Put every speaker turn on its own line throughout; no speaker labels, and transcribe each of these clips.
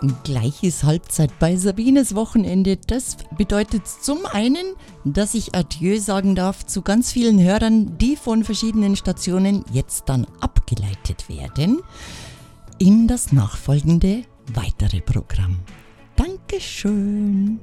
Gleich ist Halbzeit bei Sabines Wochenende. Das bedeutet zum einen, dass ich Adieu sagen darf zu ganz vielen Hörern, die von verschiedenen Stationen jetzt dann abgeleitet werden in das nachfolgende weitere Programm. Dankeschön.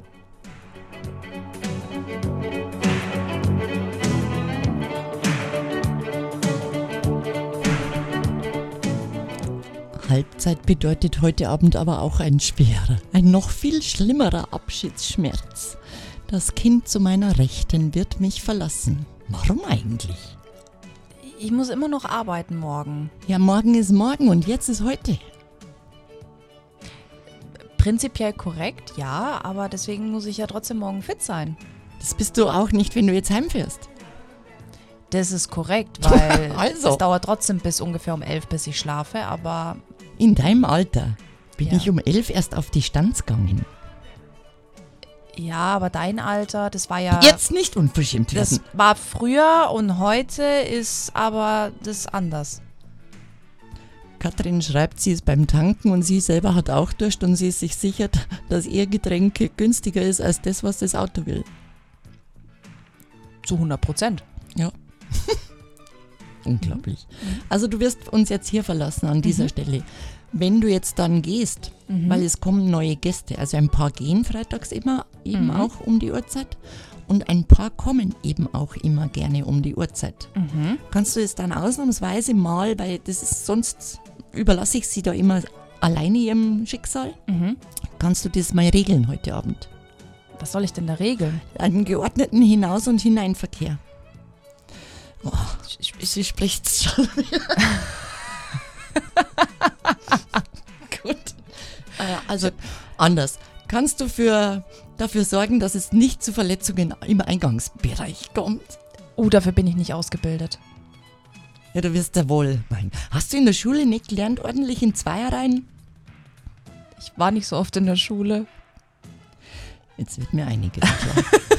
Halbzeit bedeutet heute Abend aber auch ein schwerer, ein noch viel schlimmerer Abschiedsschmerz. Das Kind zu meiner Rechten wird mich verlassen. Warum eigentlich?
Ich muss immer noch arbeiten morgen.
Ja, morgen ist morgen und jetzt ist heute.
Prinzipiell korrekt, ja, aber deswegen muss ich ja trotzdem morgen fit sein.
Das bist du auch nicht, wenn du jetzt heimfährst.
Das ist korrekt, weil
Also.
es dauert trotzdem bis ungefähr um 11, bis ich schlafe, aber
In deinem Alter bin
Ja.
ich um 11 erst auf die Stanz gegangen.
ja, aber dein Alter, das war ja...
Jetzt nicht unverschämt
Das
werden.
war früher und heute ist aber das anders.
Katrin schreibt, sie ist beim Tanken und sie selber hat auch Durst und sie ist sich sicher, dass ihr Getränk günstiger ist als das, was das Auto will.
Zu 100%.
Ja. Unglaublich. Also du wirst uns jetzt hier verlassen an dieser Stelle. Wenn du jetzt dann gehst, weil es kommen neue Gäste, also ein paar gehen freitags immer eben auch um die Uhrzeit und ein paar kommen eben auch immer gerne um die Uhrzeit. Kannst du es dann ausnahmsweise mal, weil das ist sonst überlasse ich sie da immer alleine ihrem Schicksal, kannst du das mal regeln heute Abend?
Was soll ich denn da regeln?
Einen geordneten Hinaus- und Hineinverkehr. Oh, sie spricht schon wieder. Gut. Also anders. Kannst du dafür sorgen, dass es nicht zu Verletzungen im Eingangsbereich kommt?
Oh, dafür bin ich nicht ausgebildet.
Ja, du wirst ja wohl meinen. Hast du in der Schule nicht gelernt, ordentlich in Zweierreihen?
Ich war nicht so oft in der Schule.
Jetzt wird mir einiges klar.